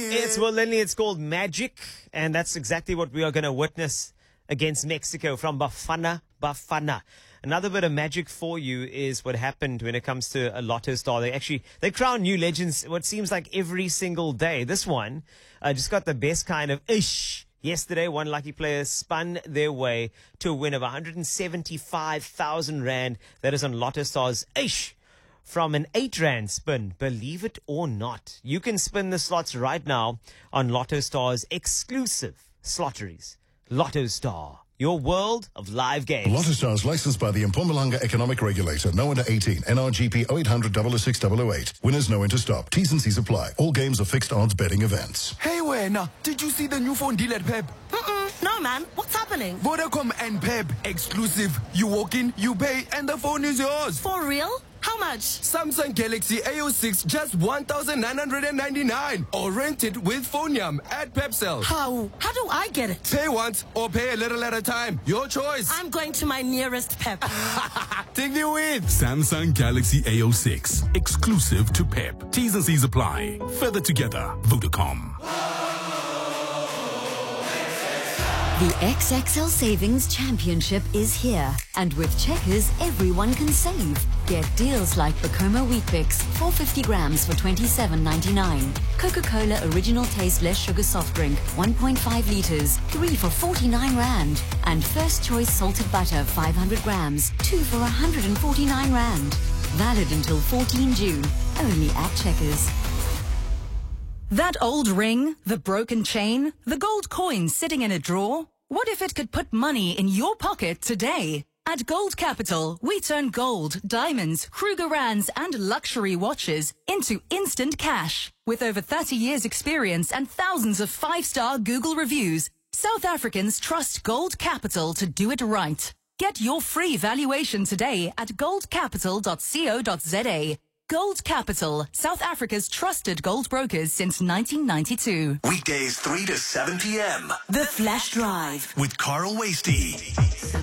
It's called Magic, and that's exactly what we are going to witness against Mexico from Bafana Bafana. Another bit of magic for you is what happened when it comes to a Lotto Star. They crown new legends what seems like every single day. This one just got the best kind of ish. Yesterday, one lucky player spun their way to a win of 175,000 Rand. That is on Lotto Star's ish. From an 8 Rand spin, believe it or not. You can spin the slots right now on Lotto Star's exclusive slotteries. Lotto Star, your world of live games. Lotto Star is licensed by the Mpumalanga Economic Regulator. No under 18. NRGP 0800 006 008. Winners know when to stop. T's and C's apply. All games are fixed odds betting events. Hey, Wena, did you see the new phone deal at Pep? No, man. What's happening? Vodacom and Pep. Exclusive. You walk in, you pay, and the phone is yours. For real? How much? Samsung Galaxy A06, just 1,999. Or rent it with Phoneyam at Pepcell. How do I get it? Pay once or pay a little at a time. Your choice. I'm going to my nearest Pep. Take me with. Samsung Galaxy A06. Exclusive to Pep. T's and C's apply. Further together. Vodacom. The XXL Savings Championship is here. And with Checkers, everyone can save. Get deals like Bacoma Wheat Bix, 450 grams for $27.99. Coca-Cola Original Taste Less Sugar Soft Drink, 1.5 liters, 3 for 49 Rand. And First Choice Salted Butter, 500 grams, 2 for 149 Rand. Valid until 14 June. Only at Checkers. That old ring, the broken chain, the gold coin sitting in a drawer? What if it could put money in your pocket today? At Gold Capital, we turn gold, diamonds, Krugerrands, and luxury watches into instant cash. With over 30 years experience and thousands of 5-star Google reviews, South Africans trust Gold Capital to do it right. Get your free valuation today at goldcapital.co.za. Gold Capital, South Africa's trusted gold brokers since 1992. Weekdays 3 to 7 p.m. The Flash Drive with Carl Wasty.